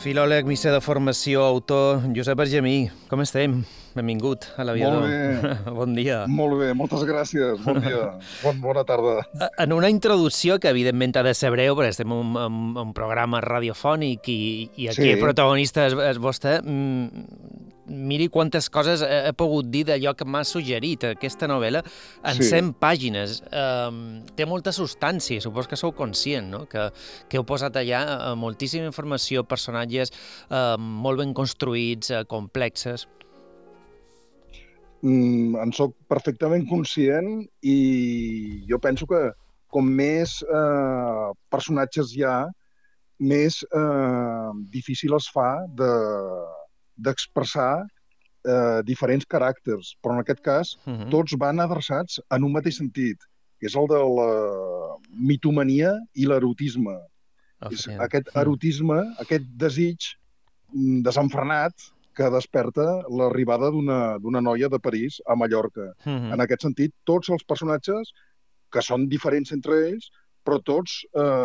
Filòleg, missa de formació, autor, Josep Argemí. Com estem? Benvingut a l'Aviador. Molt bé, Bon dia. molt bé, moltes gràcies, bon dia, bona tarda. En una introducció, que evidentment ha de ser breu, perquè estem en un programa radiofònic i aquí el protagonista és vostè, miri quantes coses he pogut dir d'allò que m'ha suggerit. Aquesta novel·la, en 100 pàgines, té molta substància, supos que sou conscient, no? Que heu posat allà moltíssima informació, personatges molt ben construïts, complexes. En soc perfectament conscient i jo penso que com més personatges hi ha, més difícil es fa d'expressar diferents caràcters. Però en aquest cas, tots van adreçats en un mateix sentit, que és el de la mitomania i l'erotisme. Aquest erotisme, aquest desig desenfrenat que desperta l'arribada d'una noia de París a Mallorca. En aquest sentit, tots els personatges, que són diferents entre ells, però tots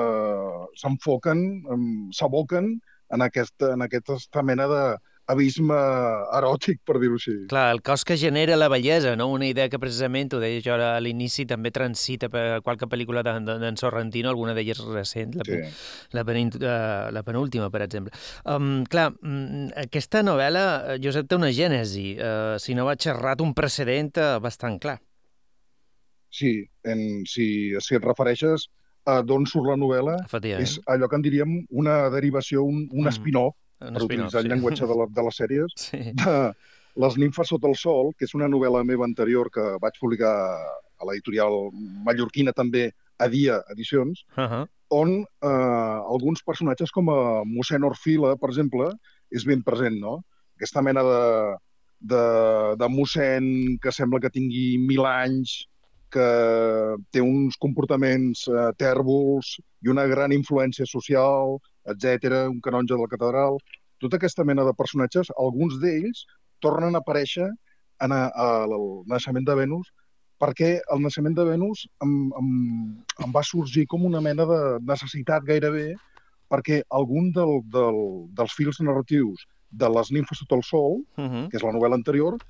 s'aboquen en aquesta mena d'abisme eròtic, per dir-ho així. Clar, el cos que genera la bellesa, no? Una idea que precisament, ho deia jo a l'inici, també transita per qualque pel·lícula d'en Sorrentino, alguna d'elles recent, la penúltima, per exemple. Clar, aquesta novel·la, Josep, té una gènesi, si no vaig errat, un precedent bastant clar. Sí, si et refereixes a d'on surt la novel·la, és allò que en diríem una derivació, un spin-off, per utilitzar el llenguatge de les sèries, de Les nimfes sota el sol, que és una novel·la meva anterior que vaig publicar a l'editorial mallorquina també, a Dia Edicions, on alguns personatges com mossèn Orfila, per exemple, és ben present, no? Aquesta mena de mossèn que sembla que tingui 1000 anys, que té uns comportaments tèrbols i una gran influència social, etc., un canonge de la catedral. Tota aquesta mena de personatges, alguns d'ells tornen a aparèixer al naixement de Venus, perquè el naixement de Venus em va sorgir com una mena de necessitat gairebé, perquè algun dels fils narratius de Les nimfes sota el sol, que és la novel·la anterior,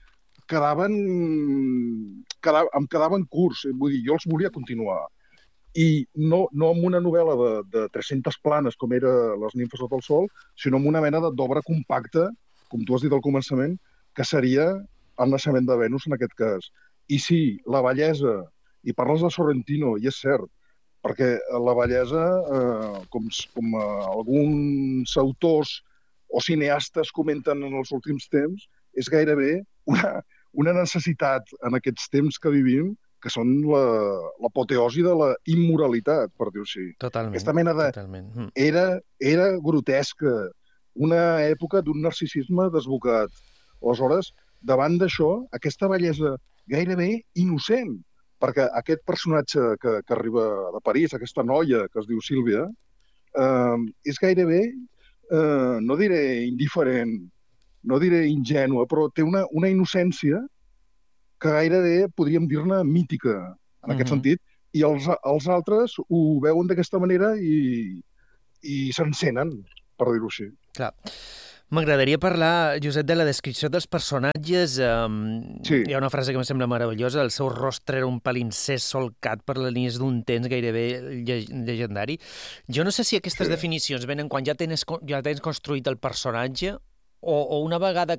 em quedaven curts, vull dir, jo els volia continuar. I no amb una novel·la de 300 planes, com era Les nimfes sota el sol, sinó amb una mena d'obra compacta, com tu has dit al començament, que seria El naixement de Venus, en aquest cas. I sí, la bellesa, i parles de Sorrentino, i és cert, perquè la bellesa, com alguns autors o cineastes comenten en els últims temps, és gairebé una necessitat en aquests temps que vivim, que són l'apoteosi de la immoralitat, per dir-ho així. Totalment. Aquesta mena era grotesca, una època d'un narcisisme desbocat. Aleshores, davant d'això, aquesta bellesa gairebé innocent, perquè aquest personatge que arriba de París, aquesta noia que es diu Sílvia, és gairebé, no diré indiferent, no diré ingènua, però té una innocència que gairebé podríem dir-ne mítica, en aquest sentit, i els altres ho veuen d'aquesta manera i s'encenen, per dir-ho així. Clar. M'agradaria parlar, Josep, de la descripció dels personatges. Hi ha una frase que em sembla meravellosa: el seu rostre era un palimpsest solcat per les línies d'un temps gairebé llegendari. Jo no sé si aquestes definicions venen quan ja tens construït el personatge o una vegada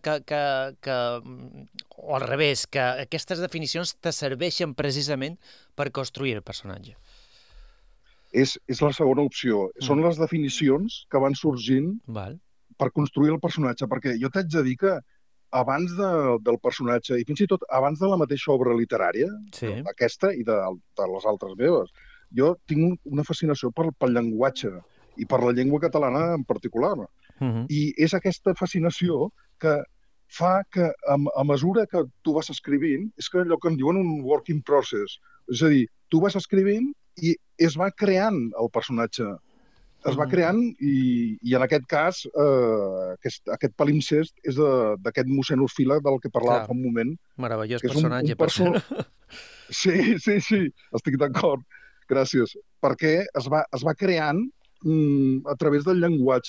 o al revés, que aquestes definicions te serveixen precisament per construir el personatge. És la segona opció. Són les definicions que van sorgint per construir el personatge, perquè jo t'haig de dir que abans del personatge, i fins i tot abans de la mateixa obra literària, aquesta i de les altres meves, jo tinc una fascinació pel llenguatge i per la llengua catalana en particular. I és aquesta fascinació que fa que, a mesura que tu vas escrivint, és que allò que en diuen un working process, és a dir, tu vas escrivint i es va creant el personatge. Es va creant i en aquest cas aquest palimpsest és d'aquest mossèn Orfila del que parlava fa un moment. Meravellós personatge, per cert. Sí, estic d'acord. Gràcies. Perquè es va creant a través del llenguatge.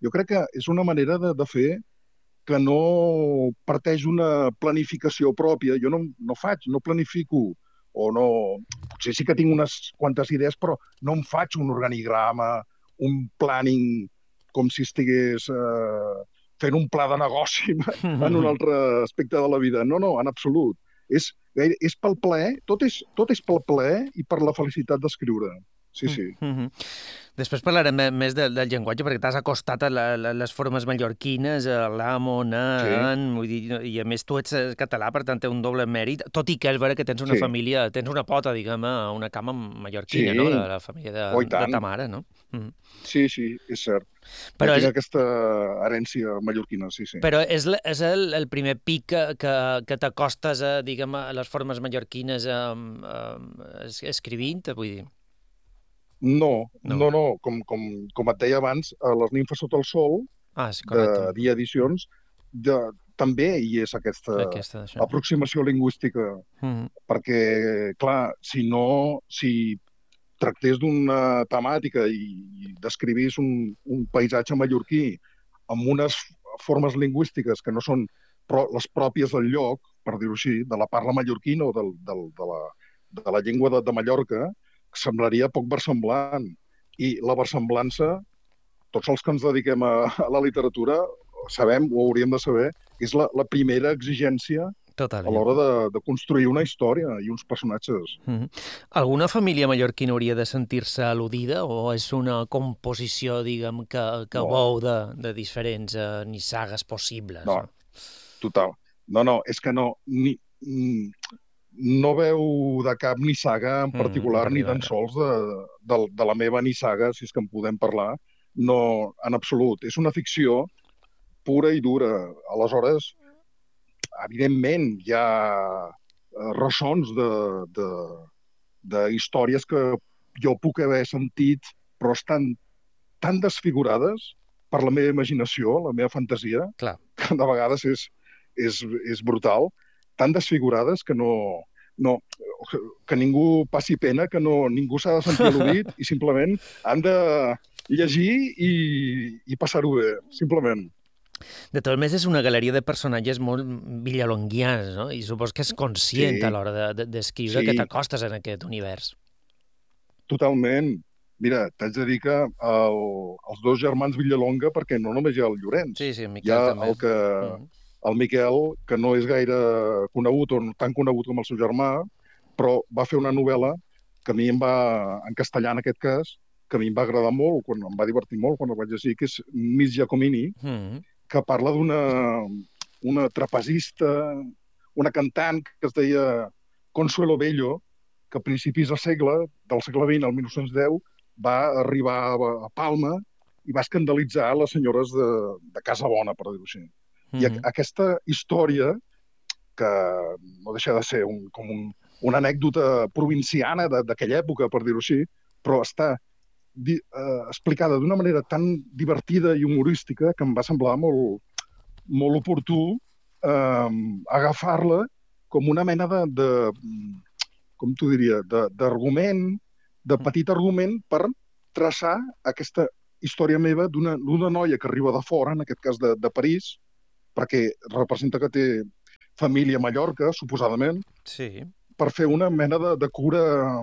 Jo crec que és una manera de fer que no parteix d'una planificació pròpia. Jo no faig, no planifico, o no... Potser sí que tinc unes quantes idees, però no em faig un organigrama, un planning, com si estigués fent un pla de negoci en un altre aspecte de la vida. No, en absolut. És pel plaer, tot és pel plaer i per la felicitat d'escriure. Sí. Després parlarem més del llenguatge, perquè t'has acostat a les formes mallorquines, a l'amo, nan, vull dir, i a més tu ets català, per tant té un doble mèrit, tot i que és vera que tens una família, tens una pota, diguem, una cama mallorquina, no?, de la família de ta mare, no? Sí, és cert. Però tinc aquesta herència mallorquina, sí. Però és el primer pic que t'acostes a, diguem, a les formes mallorquines escrivint, vull dir... No. Com et deia abans, les nimfes sota el sol, de Dia Edicions, també hi és aquesta aproximació lingüística. Perquè, clar, si tractés d'una temàtica i descrivís un paisatge mallorquí amb unes formes lingüístiques que no són les pròpies del lloc, per dir-ho així, de la parla mallorquina o de la llengua de Mallorca, semblaria poc versemblant. I la versemblança, tots els que ens dediquem a la literatura sabem, o hauríem de saber, que és la primera exigència a l'hora de construir una història i uns personatges. Alguna família mallorquina hauria de sentir-se al·ludida o és una composició, diguem, que veu de diferents nissagues possibles? No, total. No, és que no veu de cap nissaga en particular, ni tan sols de la meva nissaga, si és que en podem parlar. No, en absolut. És una ficció pura i dura. Aleshores, evidentment, hi ha ressons de històries que jo puc haver sentit, però estan tan desfigurades per la meva imaginació, la meva fantasia, que de vegades és brutal, tan desfigurades que que ningú passi pena, que ningú s'ha de sentir al·ludit i simplement han de llegir i passar-ho bé, simplement. De totes maneres, és una galeria de personatges molt villalonguians, no? I supos que és conscient a l'hora d'escriure que t'acostes en aquest univers. Totalment. Mira, t'haig de dir que els dos germans Villalonga, perquè no només hi ha el Llorenç, el Miquel també. El Miquel, que no és gaire conegut o no tan conegut com el seu germà, però va fer una novel·la que a mi en castellà en aquest cas, que a mi em va agradar molt, em va divertir molt quan el vaig llegir, que és Miss Giacomini, que parla d'una trapezista, una cantant que es deia Consuelo Bello, que a principis del segle XX, el 1910, va arribar a Palma i va escandalitzar les senyores de Casa Bona, per dir-ho així. I aquesta història, que no deixa de ser com una anècdota provinciana d'aquella època, per dir-ho així, però està explicada d'una manera tan divertida i humorística que em va semblar molt oportú agafar-la com una mena com t'ho diria, d'argument, de petit argument per traçar aquesta història meva d'una noia que arriba de fora, en aquest cas de París, perquè representa que té família a Mallorca, suposadament, per fer una mena de cura,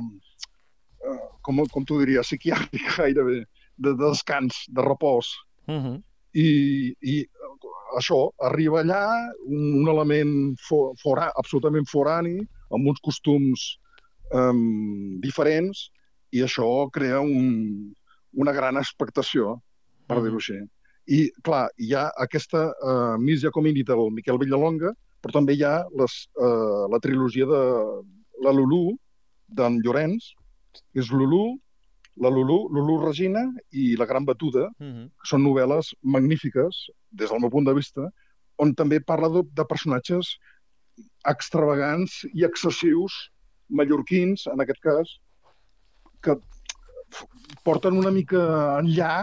com t'ho diria, psiquiàtrica gairebé, de descans, de repòs. I això, arriba allà, un element absolutament forani, amb uns costums diferents, i això crea una gran expectació, per dir-ho així. I, clar, hi ha aquesta Miss Giacomini del Miquel Villalonga, però també hi ha la trilogia de la Lulú, d'en Llorenç, que és Lulú, la Lulú Regina i La Gran Batuda, que són novel·les magnífiques, des del meu punt de vista, on també parla de personatges extravagants i excessius, mallorquins, en aquest cas, que porten una mica enllà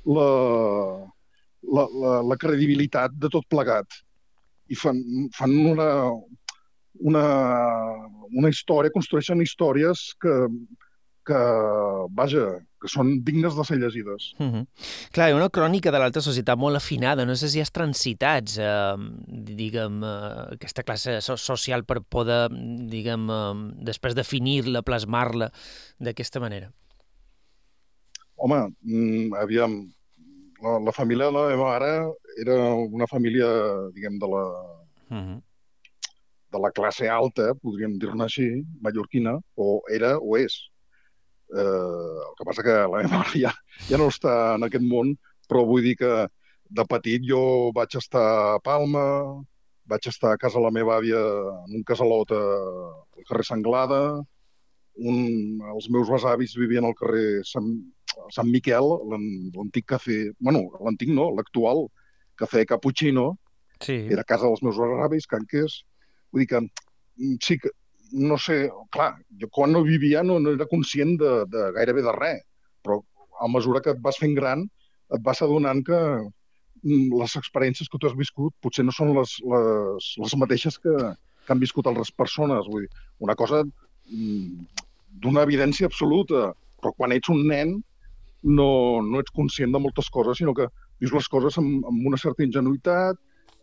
la credibilitat de tot plegat. I fan una història, construeixen històries que que, vaja, que són dignes de ser llegides. Clar, hi ha una crònica de l'alta societat molt afinada. No sé si has transitats, diguem, aquesta classe social per poder, diguem, després definir-la, plasmar-la d'aquesta manera. Home, aviam, la família de la meva mare era una família, diguem, de la classe alta, podríem dir-ne així, mallorquina, o era o és. El que passa que la meva mare ja no està en aquest món, però vull dir que de petit jo vaig estar a Palma, vaig estar a casa de la meva àvia en un casalot al carrer Sanglada, els meus besavis vivien al carrer Sant Miquel, l'antic cafè, bueno, l'antic no, l'actual cafè Cappuccino, sí. Era casa dels meus besavis, Canques. Vull dir que sí que, no sé, clar, jo quan no vivia no era conscient de gairebé de res, però a mesura que et vas fent gran et vas adonant que les experiències que tu has viscut potser no són les mateixes que han viscut altres persones. Vull dir, una cosa d'una evidència absoluta, però quan ets un nen no ets conscient de moltes coses, sinó que vius les coses amb una certa ingenuïtat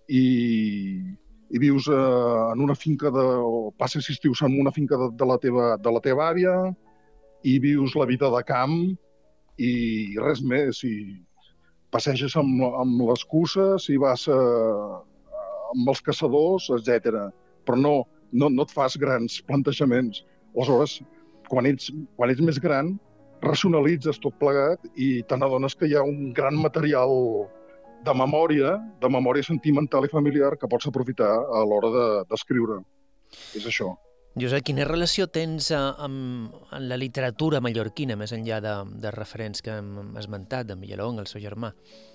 i vius en una finca o passes estius en una finca de la teva àvia i vius la vida de camp i res més. I passeges amb les cusses i vas amb els caçadors, etc. Però no et fas grans plantejaments. Aleshores, quan ets més gran, racionalitzes tot plegat i te n'adones que hi ha un gran material de memòria sentimental i familiar que pots aprofitar a l'hora d'escriure. És això. Josep, quina relació tens amb la literatura mallorquina, més enllà de referents que hem esmentat, d'en Villalonga, el seu germà?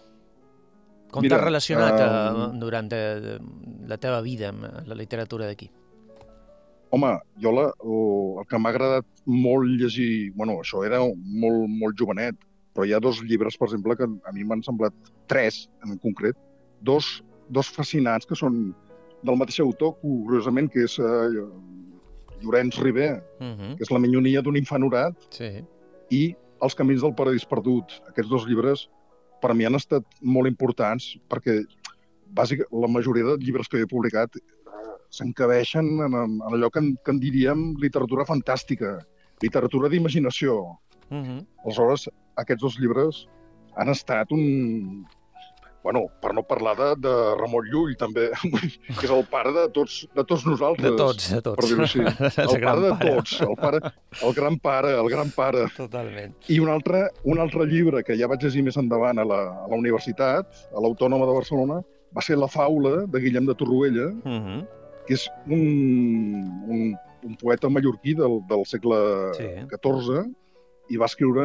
Com t'has relacionat durant la teva vida amb la literatura d'aquí? Home, jo el que m'ha agradat molt llegir, bueno, això era molt, molt jovenet, però hi ha dos llibres, per exemple, que a mi m'han semblat, tres en concret, dos fascinants, que són del mateix autor, curiosament, que és Llorenç Ribé, que és La minyonia d'un infant orat, sí. I Els camins del paradís perdut. Aquests dos llibres, per mi, han estat molt importants, perquè bàsicament la majoria de llibres que he publicat s'encabeixen en allò que en diríem literatura fantàstica, literatura d'imaginació. Aleshores, aquests dos llibres han estat un... Bueno, per no parlar de Ramon Llull, també, que és el pare de tots nosaltres. De tots. Per dir-ho així. El pare de tots, el gran pare. Totalment. I un altre llibre que ja vaig llegir més endavant a la universitat, a l'Autònoma de Barcelona, va ser La faula, de Guillem de Torroella, que és un poeta mallorquí del segle XIV, i va escriure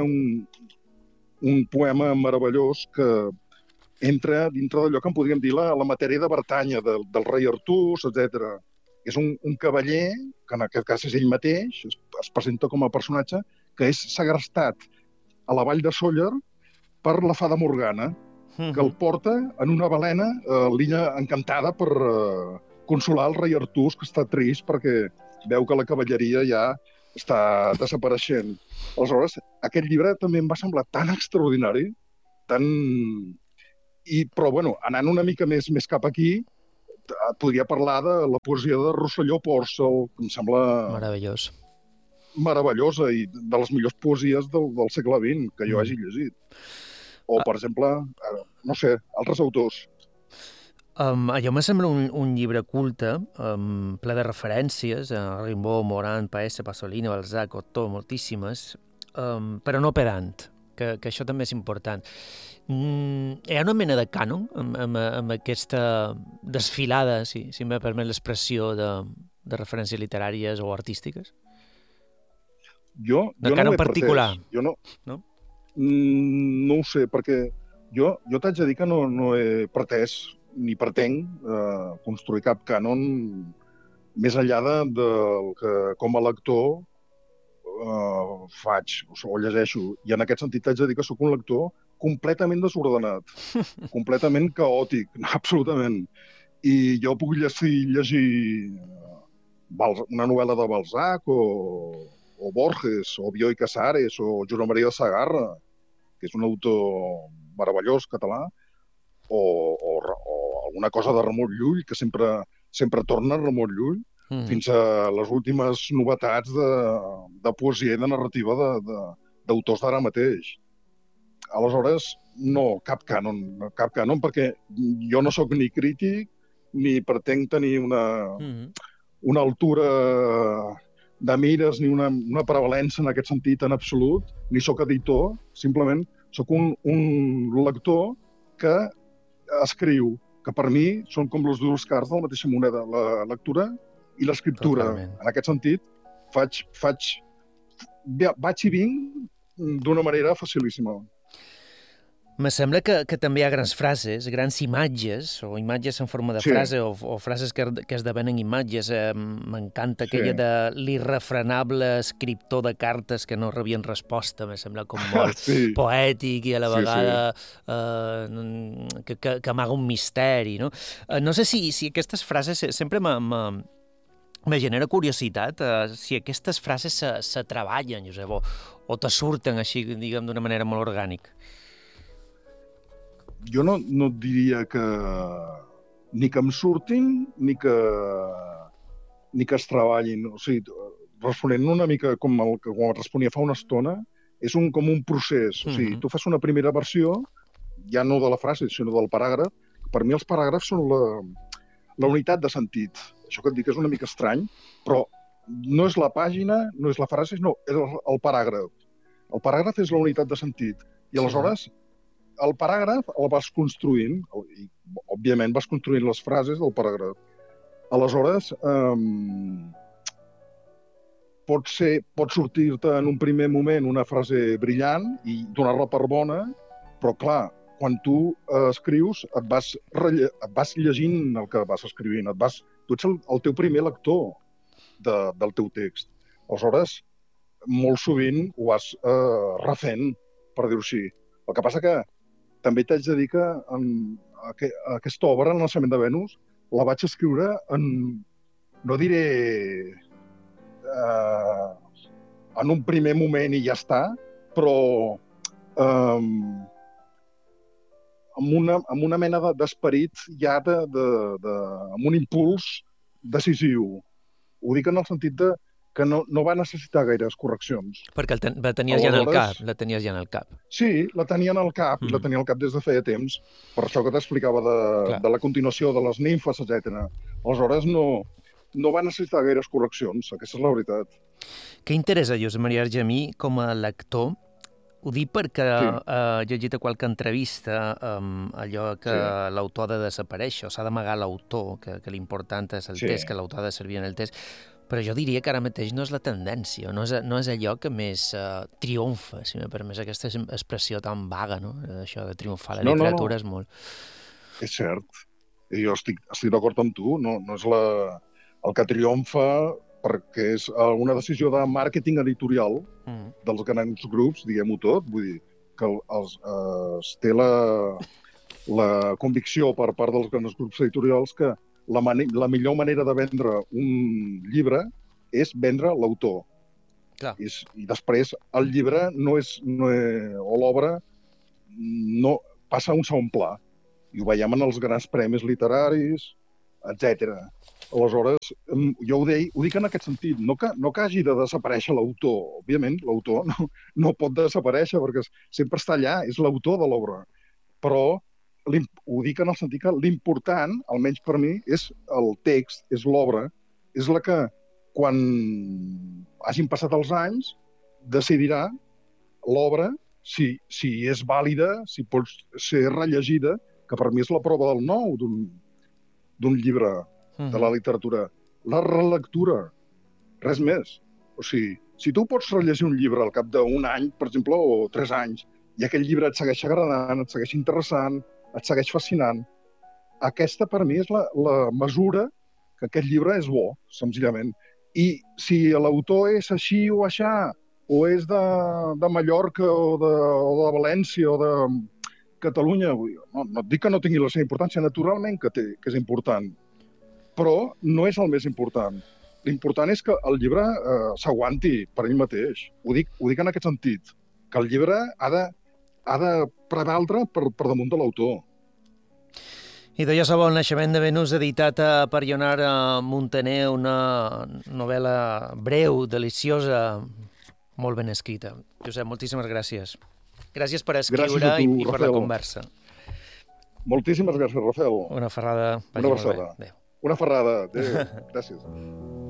un poema meravellós que entra dintre d'allò que en podríem dir la matèria de Bretanya, del rei Artús, etc. És un cavaller, que en aquest cas és ell mateix, es presenta com a personatge, que és segrestat a la vall de Sóller per la fada Morgana, que el porta en una balena a l'illa Encantada per consolar el rei Artús, que està trist perquè veu que la cavalleria ja està desapareixent. Aleshores, aquest llibre també em va semblar tan extraordinari, però, bueno, anant una mica més cap aquí, podria parlar de la poesia de Rosselló Pòrcel, que em sembla... Meravellosa i de les millors poesies del segle XX que jo hagi llegit. O, per exemple, no sé, altres autors. Allò me sembla un llibre culte, ple de referències, a Rimbaud, Morand, Paese, Pasolini, Balzac, Cocteau, moltíssimes, però no pedant, que això també és important. Hi ha una mena de cànon amb aquesta desfilada, si em permet l'expressió, de referències literàries o artístiques? Jo no l'he pretès. Jo no ho sé, perquè jo t'haig de dir que no he pretès ni pretenc construir cap cànon més enllà del que com a lector faig o llegeixo. I en aquest sentit t'haig de dir que sóc un lector completament desordenat, completament caòtic, absolutament. I jo puc llegir una novel·la de Balzac o o Borges, o Bioy Casares, o Josep Maria de Sagarra, que és un autor meravellós català, o alguna cosa de Ramon Llull, que sempre torna Ramon Llull, fins a les últimes novetats de poesia i de narrativa d'autors d'ara mateix. Aleshores, no, cap cànon, perquè jo no sóc ni crític ni pretenc tenir una altura de mires ni una prevalença en aquest sentit en absolut, ni sóc editor, simplement sóc un lector que escriu, que per mi són com les dues cares de la mateixa moneda, la lectura i l'escriptura. Totalment. En aquest sentit, vaig i vinc d'una manera facilíssima. Me sembla que també hi ha grans frases, grans imatges, o imatges en forma de frase, o frases que esdevenen imatges. M'encanta aquella de l'irrefrenable escriptor de cartes que no rebien resposta. Me sembla com molt poètic i a la vegada que amaga un misteri. No, no sé si aquestes frases sempre me genera curiositat si aquestes frases se treballen, Josep, o te surten així, diguem, d'una manera molt orgànica. Jo no et diria que ni que em surtin ni que es treballin. O sigui, responent una mica com et responia fa una estona, és com un procés. O sigui, tu fas una primera versió, ja no de la frase, sinó del paràgraf. Per mi els paràgrafs són la unitat de sentit. Això que et dic és una mica estrany, però no és la pàgina, no és la frase, no, és el paràgraf. El paràgraf és la unitat de sentit. I aleshores el paràgraf el vas construint, i òbviament vas construint les frases del paràgraf. Aleshores, pot sortir-te en un primer moment una frase brillant i donar-la per bona, però clar, quan tu escrius et vas llegint el que vas escrivint, tu ets el teu primer lector del teu text. Aleshores, molt sovint ho vas refent, per dir-ho així. El que passa que també t'haig de dir que aquesta obra, El naixement de Venus, la vaig escriure no diré en un primer moment i ja està, però amb una mena d'esperit ja amb un impuls decisiu. Ho dic en el sentit que no va necessitar gaires correccions. Perquè la tenies ja en el cap. Sí, la tenia en el cap, i la tenia al cap des de feia temps, per això que t'explicava de la continuació de les nimfes, etc. Aleshores, no va necessitar gaires correccions, aquesta és la veritat. Què interessa Josep Maria Argemí com a lector? Ho dic perquè he llegit a qualque entrevista allò que l'autor ha de desaparèixer, o s'ha d'amagar l'autor, que l'important és el text, que l'autor ha de servir en el text. Però jo diria que ara mateix no és la tendència, no és allò que més triomfa, si m'he permès aquesta expressió tan vaga, no? Això de triomfar la literatura és molt... És cert. Jo estic d'acord amb tu, no és el que triomfa perquè és una decisió de màrqueting editorial dels grans grups, diguem-ho tot, vull dir que es té la convicció per part dels grans grups editorials que la millor manera de vendre un llibre és vendre l'autor. I després el llibre o l'obra no passa a un segon pla. I ho veiem en els grans premis literaris, etc. Aleshores, jo ho dic en aquest sentit, no que hagi de desaparèixer l'autor. Òbviament, l'autor no pot desaparèixer perquè sempre està allà, és l'autor de l'obra. Però ho dic en el sentit que l'important, almenys per mi, és el text, és l'obra, és la que, quan hagin passat els anys, decidirà l'obra si és vàlida, si pot ser rellegida, que per mi és la prova del nou d'un llibre de la literatura. La relectura, res més. O sigui, si tu pots rellegir un llibre al cap d'un any, per exemple, o 3 anys, i aquell llibre et segueix agradant, et segueix interessant, et segueix fascinant, aquesta per mi és la mesura que aquest llibre és bo, senzillament. I si l'autor és així o aixà, o és de Mallorca o de València o de Catalunya, no et dic que no tingui la seva importància, naturalment que és important, però no és el més important. l'important és que el llibre s'aguanti per ell mateix. Ho dic en aquest sentit, que el llibre ha de prevaldre per damunt de l'autor. I de Jo sabó el naixement de Venus, editat per Ionar Muntaner, una novel·la breu, deliciosa, molt ben escrita. Josep, moltíssimes gràcies. Gràcies per escriure i per la conversa. Moltíssimes gràcies, Rafael. Una ferrada. Una abraçada. Una ferrada. Adéu. Gràcies.